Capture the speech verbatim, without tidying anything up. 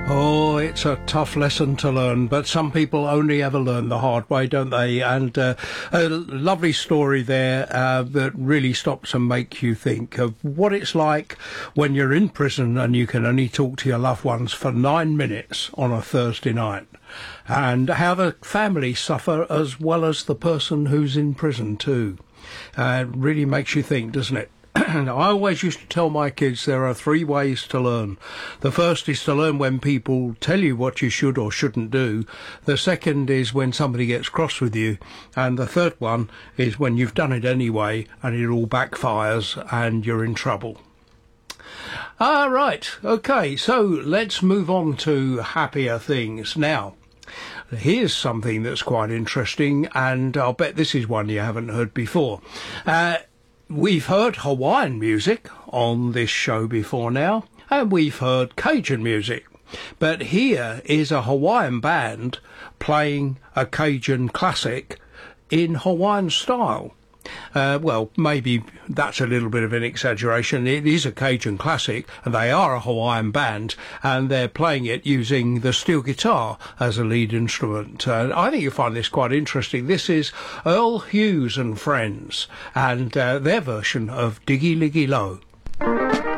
Oh, it's a tough lesson to learn, but some people only ever learn the hard way, don't they? And uh, a lovely story there uh, that really stops and makes you think of what it's like when you're in prison and you can only talk to your loved ones for nine minutes on a Thursday night, and how the family suffer as well as the person who's in prison too. Uh, it really makes you think, doesn't it? I always used to tell my kids there are three ways to learn. The first is to learn when people tell you what you should or shouldn't do. The second is when somebody gets cross with you. And the third one is when you've done it anyway and it all backfires and you're in trouble. Ah, right. OK, so let's move on to happier things now. Here's something that's quite interesting, and I'll bet this is one you haven't heard before. Uh, We've heard Hawaiian music on this show before now, and we've heard Cajun music. But here is a Hawaiian band playing a Cajun classic in Hawaiian style. Uh, well, maybe that's a little bit of an exaggeration. It is a Cajun classic, and they are a Hawaiian band, and they're playing it using the steel guitar as a lead instrument. Uh, I think you'll find this quite interesting. This is Earl Hughes and Friends, and uh, their version of Diggy Liggy Low.